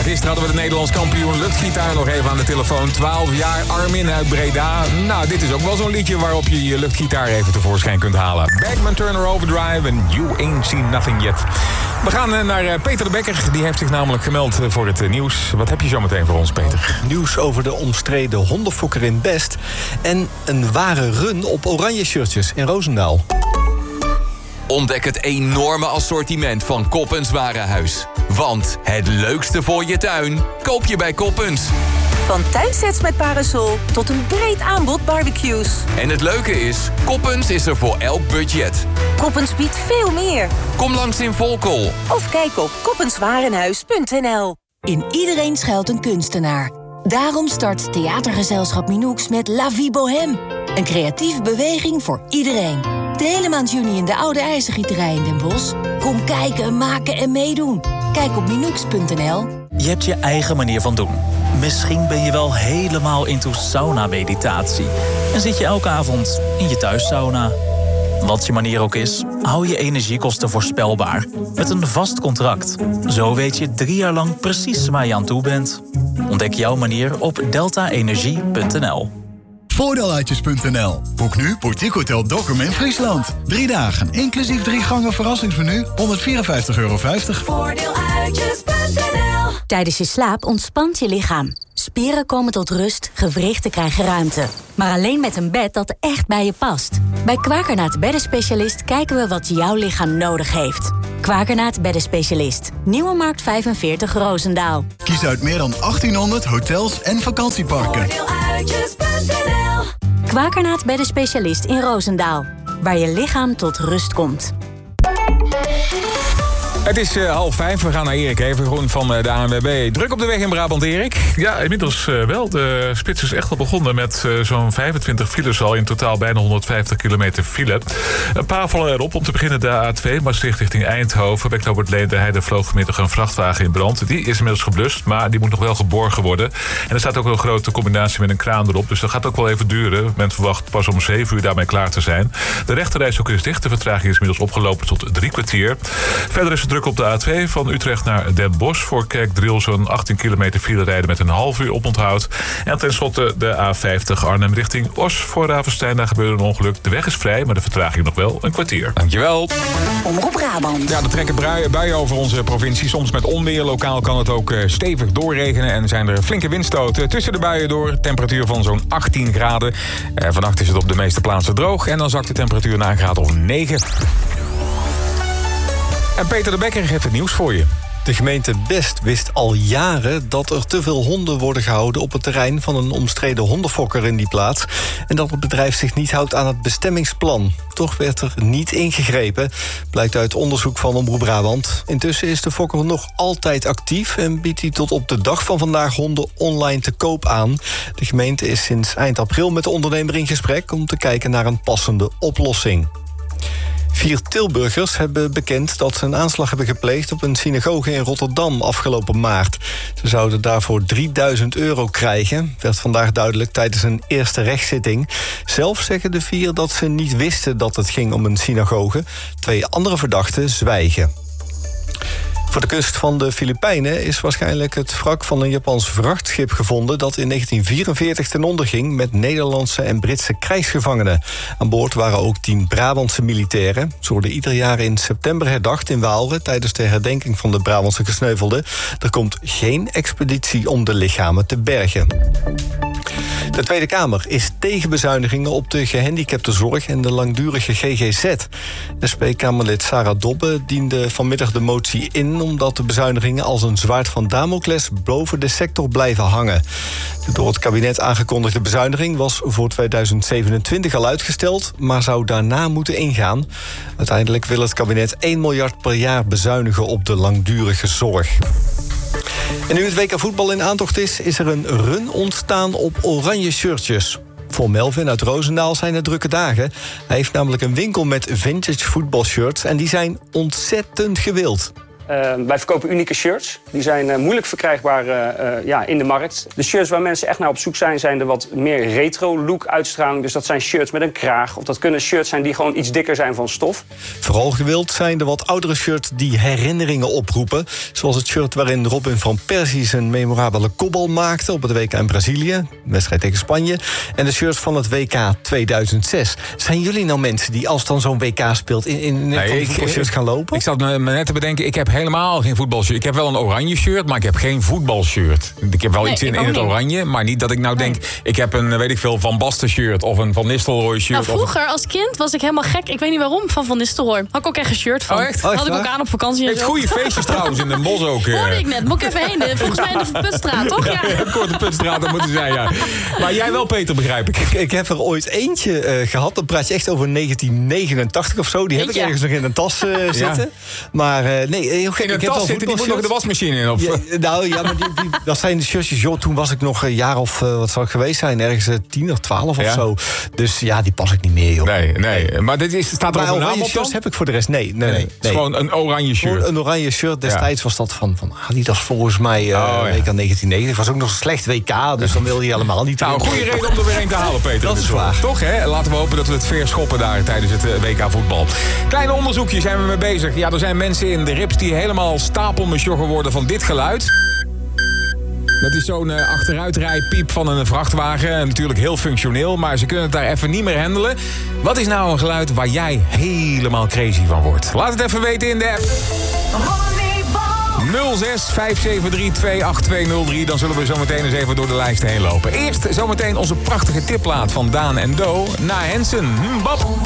gisteren hadden we de Nederlands kampioen luchtgitaar nog even aan de telefoon. 12 jaar, Armin uit Breda. Nou, dit is ook wel zo'n liedje waarop je je luchtgitaar even tevoorschijn kunt halen. Bagman Turner Overdrive en You Ain't Seen Nothing Yet. We gaan naar Peter de Bekker. Die heeft zich namelijk gemeld voor het nieuws. Wat heb je zo meteen voor ons, Peter? Nieuws over de omstreden hondenfokker in Best. En een ware run op oranje shirtjes in Roosendaal. Ontdek het enorme assortiment van Koppens Warenhuis. Want het leukste voor je tuin koop je bij Koppens. Van tuinsets met parasol tot een breed aanbod barbecues. En het leuke is, Koppens is er voor elk budget. Koppens biedt veel meer. Kom langs in Volkel. Of kijk op koppenswarenhuis.nl. In iedereen schuilt een kunstenaar. Daarom start theatergezelschap Minoux met La Vie Bohème. Een creatieve beweging voor iedereen. De hele maand juni in de Oude IJzergieterij in Den Bosch. Kom kijken, maken en meedoen. Kijk op minoux.nl. Je hebt je eigen manier van doen. Misschien ben je wel helemaal into sauna-meditatie. En zit je elke avond in je thuissauna. Wat je manier ook is, hou je energiekosten voorspelbaar. Met een vast contract. Zo weet je 3 jaar lang precies waar je aan toe bent. Ontdek jouw manier op deltaenergie.nl. Voordeeluitjes.nl. Boek nu Boutique Hotel Dokkum in Friesland. 3 dagen, inclusief 3 gangen verrassingsmenu, €154,50. Voordeeluitjes.nl. Tijdens je slaap ontspant je lichaam. Spieren komen tot rust, gewrichten krijgen ruimte. Maar alleen met een bed dat echt bij je past. Bij Kwakernaat Beddenspecialist kijken we wat jouw lichaam nodig heeft. Kwakernaat Beddenspecialist. Nieuwe Markt 45 Roosendaal. Kies uit meer dan 1800 hotels en vakantieparken. Kwakernaat Beddenspecialist in Roosendaal. Waar je lichaam tot rust komt. Het is 4:30. We gaan naar Erik Evengroen van de ANWB. Druk op de weg in Brabant, Erik? Ja, inmiddels wel. De spits is echt al begonnen met zo'n 25 files al. In totaal bijna 150 kilometer file. Een paar vallen erop. Om te beginnen de A2, Maastricht richting Eindhoven. Bij Knoopert Leende vloog vanmiddag een vrachtwagen in brand. Die is inmiddels geblust, maar die moet nog wel geborgen worden. En er staat ook een grote combinatie met een kraan erop. Dus dat gaat ook wel even duren. Men verwacht pas om 7 uur daarmee klaar te zijn. De rechterrijstrook is dicht. De vertraging is inmiddels opgelopen tot 3 kwartier. Verder is het druk op de A2 van Utrecht naar Den Bosch. Voor Kerkdriel zo'n 18 kilometer file rijden met een half uur oponthoud. En tenslotte de A50 Arnhem richting Os. Voor Ravenstein, daar gebeurde een ongeluk. De weg is vrij, maar de vertraging nog wel een kwartier. Dankjewel. Omroep Brabant. Ja, er trekken buien over onze provincie. Soms met onweer. Lokaal kan het ook stevig doorregenen. En zijn er flinke windstoten tussen de buien door. Temperatuur van zo'n 18 graden. Vannacht is het op de meeste plaatsen droog. En dan zakt de temperatuur naar een graad of 9. En Peter de Bekker heeft het nieuws voor je. De gemeente Best wist al jaren dat er te veel honden worden gehouden op het terrein van een omstreden hondenfokker in die plaats. En dat het bedrijf zich niet houdt aan het bestemmingsplan. Toch werd er niet ingegrepen, blijkt uit onderzoek van Omroep Brabant. Intussen is de fokker nog altijd actief en biedt hij tot op de dag van vandaag honden online te koop aan. De gemeente is sinds eind april met de ondernemer in gesprek om te kijken naar een passende oplossing. 4 Tilburgers hebben bekend dat ze een aanslag hebben gepleegd op een synagoge in Rotterdam afgelopen maart. Ze zouden daarvoor €3000 krijgen, werd vandaag duidelijk tijdens een eerste rechtszitting. Zelf zeggen de 4 dat ze niet wisten dat het ging om een synagoge. 2 andere verdachten zwijgen. Voor de kust van de Filipijnen is waarschijnlijk het wrak van een Japans vrachtschip gevonden dat in 1944 ten onder ging met Nederlandse en Britse krijgsgevangenen. Aan boord waren ook 10 Brabantse militairen. Ze worden ieder jaar in september herdacht in Waalre tijdens de herdenking van de Brabantse gesneuvelden. Er komt geen expeditie om de lichamen te bergen. De Tweede Kamer is tegen bezuinigingen op de gehandicaptenzorg en de langdurige GGZ. SP-Kamerlid Sarah Dobbe diende vanmiddag de motie in omdat de bezuinigingen als een zwaard van Damocles boven de sector blijven hangen. De door het kabinet aangekondigde bezuiniging was voor 2027 al uitgesteld, maar zou daarna moeten ingaan. Uiteindelijk wil het kabinet 1 miljard per jaar bezuinigen op de langdurige zorg. En nu het WK voetbal in aantocht is er een run ontstaan op oranje shirtjes. Voor Melvin uit Roosendaal zijn het drukke dagen. Hij heeft namelijk een winkel met vintage voetbalshirts en die zijn ontzettend gewild. Wij verkopen unieke shirts. Die zijn moeilijk verkrijgbaar in de markt. De shirts waar mensen echt naar op zoek zijn de wat meer retro-look uitstraling. Dus dat zijn shirts met een kraag. Of dat kunnen shirts zijn die gewoon iets dikker zijn van stof. Vooral gewild zijn de wat oudere shirts die herinneringen oproepen. Zoals het shirt waarin Robin van Persie zijn memorabele kopbal maakte op het WK in Brazilië. Een wedstrijd tegen Spanje. En de shirts van het WK 2006. Zijn jullie nou mensen die als dan zo'n WK speelt in voetbalshirts gaan lopen? Ik zat me net te bedenken, ik heb helemaal geen voetbalshirt. Ik heb wel een oranje shirt, maar ik heb geen voetbalshirt. Ik heb wel iets in het oranje, maar niet dat ik nou denk... ik heb een, weet ik veel, Van Basten shirt of een Van Nistelrooy shirt. Nou, vroeger als kind was ik helemaal gek. Ik weet niet waarom, van Nistelrooy. Had ik ook echt een shirt van. Oh, echt? Had ik ook aan op vakantie. Heeft goede feestjes trouwens in Den Bosch ook. Hoorde ik net, moet ik even heen. Volgens mij in de Putstraat, toch? Ja. Korte Putstraat, dat moeten zijn, ja. Maar jij wel, Peter, begrijp ik. Ik heb er ooit eentje gehad. Dan praat je echt over 1989 of zo. Die heb ik ergens nog in een tas zitten. Maar nee, heel gek. In een tas zitten, die moet nog de wasmachine in. Of? Ja, nou ja, maar dat zijn de shirtjes. Joh, toen was ik nog een jaar of, wat zou ik geweest zijn? Ergens 10 of 12 of zo. Dus ja, die pas ik niet meer, joh. Nee. Maar dit staat er ook een naam op shirts heb ik voor de rest. Nee. Het is gewoon een oranje shirt. Een oranje shirt. Destijds was dat van Adidas volgens mij WK 1990. Was ook nog een slecht WK, dus dan wilde je helemaal niet. Nou, goede reden om er weer een te halen, Peter. Dat is waar. Toch, hè? Laten we hopen dat we het veer schoppen daar tijdens het WK voetbal. Kleine onderzoekje zijn we mee bezig. Ja, er zijn mensen in de rips die helemaal stapelmesjoggen worden van dit geluid. Dat is zo'n achteruitrijpiep van een vrachtwagen. Natuurlijk heel functioneel, maar ze kunnen het daar even niet meer handelen. Wat is nou een geluid waar jij helemaal crazy van wordt? Laat het even weten in de app. 06 573 28203. Dan zullen we zometeen eens even door de lijst heen lopen. Eerst zometeen onze prachtige tipplaat van Daan en Do. Na Hensen. Bab.